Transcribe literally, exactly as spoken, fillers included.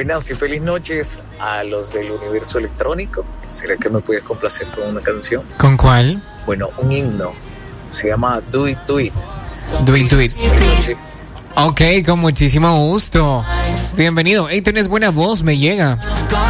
Buenas y feliz noches a los del universo electrónico. ¿Será que me puedes complacer con una canción? ¿Con cuál? Bueno, un himno. Se llama Do It, Do It. Do It, Do It. Feliz noche. Ok, con muchísimo gusto. Bienvenido. Hey, tienes buena voz, me llega.